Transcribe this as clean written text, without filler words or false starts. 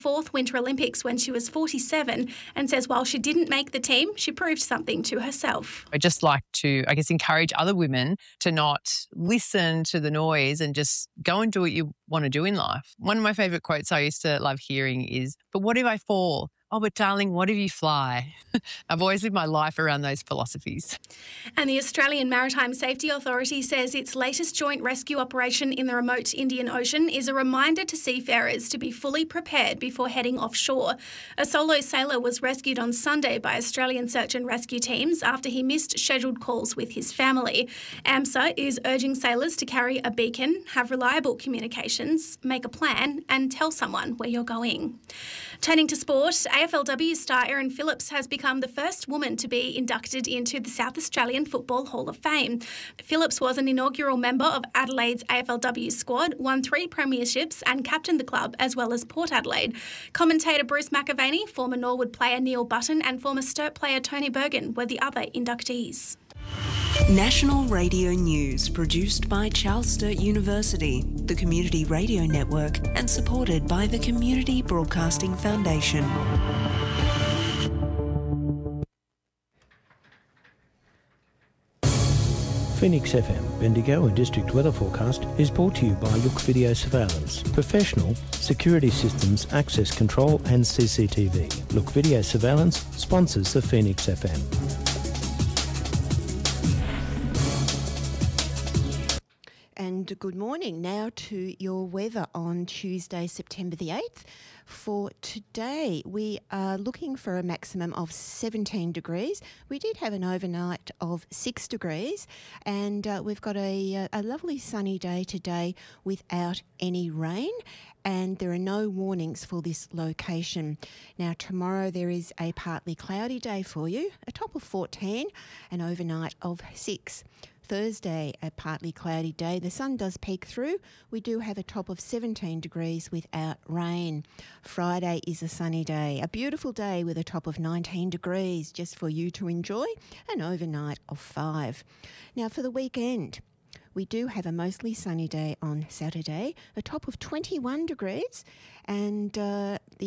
fourth Winter Olympics when she was 47 and says while she didn't make the team, she proved something to herself. I just like to, encourage other women to not listen to the noise and just go and do what you want to do in life. One of my favourite quotes I used to love hearing is, "But what if I fall? Oh, but darling, what if you fly?" I've always lived my life around those philosophies. And the Australian Maritime Safety Authority says its latest joint rescue operation in the remote Indian Ocean is a reminder to seafarers to be fully prepared before heading offshore. A solo sailor was rescued on Sunday by Australian search and rescue teams after he missed scheduled calls with his family. AMSA is urging sailors to carry a beacon, have reliable communications, make a plan and tell someone where you're going. Turning to sport, AFLW star Erin Phillips has become the first woman to be inducted into the South Australian Football Hall of Fame. Phillips was an inaugural member of Adelaide's AFLW squad, won 3 premierships and captained the club as well as Port Adelaide. Commentator Bruce McAvaney, former Norwood player Neil Button and former Sturt player Tony Bergen were the other inductees. National Radio News, produced by Charles Sturt University, the Community Radio Network, and supported by the Community Broadcasting Foundation. Phoenix FM, Bendigo and District Weather Forecast is brought to you by Look Video Surveillance. Professional security systems, access control and CCTV. Look Video Surveillance sponsors the Phoenix FM. And good morning. Now to your weather on Tuesday, September the 8th. For today, we are looking for a maximum of 17 degrees. We did have an overnight of 6 degrees, and we've got a lovely sunny day today without any rain, and there are no warnings for this location. Now, tomorrow there is a partly cloudy day for you, a top of 14, an overnight of 6. Thursday, a partly cloudy day. The sun does peek through. We do have a top of 17 degrees without rain. Friday is a sunny day, a beautiful day with a top of 19 degrees just for you to enjoy, an overnight of 5. Now for the weekend, we do have a mostly sunny day on Saturday, a top of 21 degrees, and the